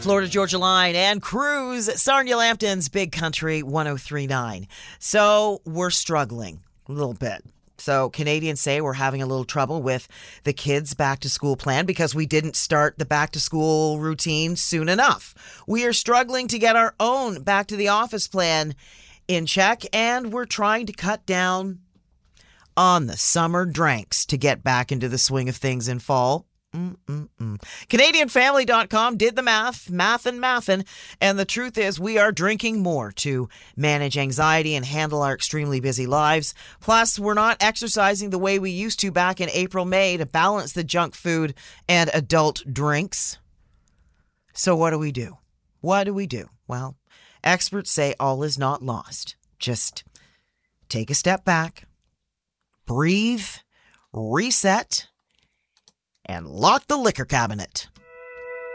Florida Georgia Line and Cruise, Sarnia Lambton's Big Country 103.9. So we're struggling a little bit. So Canadians say we're having a little trouble with the kids' back to school plan because we didn't start the back to school routine soon enough. We are struggling to get our own back to the office plan in check, and we're trying to cut down on the summer drinks to get back into the swing of things in fall. CanadianFamily.com did the mathin', and the truth is we are drinking more to manage anxiety and handle our extremely busy lives. Plus, we're not exercising the way we used to back in April, May to balance the junk food and adult drinks. So what do we do? What do we do? Well, experts say all is not lost. Just take a step back, breathe, reset, and lock the liquor cabinet.